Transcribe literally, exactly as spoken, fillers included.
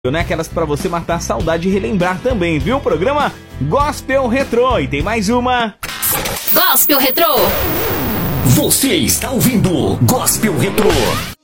né? Aquelas pra você matar a saudade e relembrar também, viu? O programa Gospel Retrô. E tem mais uma. Gospel Retrô. Você está ouvindo Gospel Retrô.